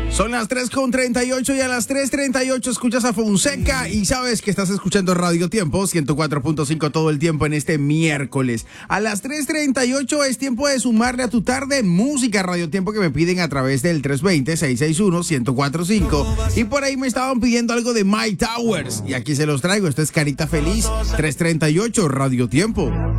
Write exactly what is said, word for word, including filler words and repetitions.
Son las tres con treinta y ocho y a las tres treinta y ocho escuchas a Fonseca y sabes que estás escuchando Radio Tiempo ciento cuatro punto cinco todo el tiempo en este miércoles. A las tres treinta y ocho es tiempo de sumarle a tu tarde música Radio Tiempo que me piden a través del tres dos cero, seis seis uno, uno cero cuatro cinco y por ahí me estaban pidiendo algo de Mike Towers y aquí se los traigo. Esto es Carita Feliz, tres treinta y ocho Radio Tiempo.